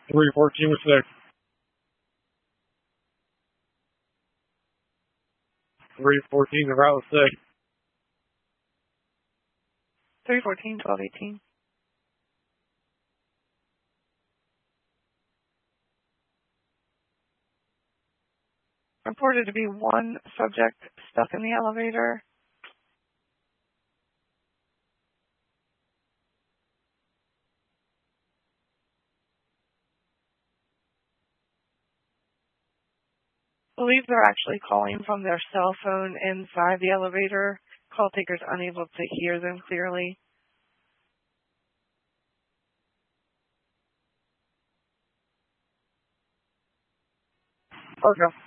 314 was sick. 314, the route was sick. 314, 1218. Reported to be one subject stuck in the elevator. Believe they're actually calling from their cell phone inside the elevator. Call takers unable to hear them clearly. Okay.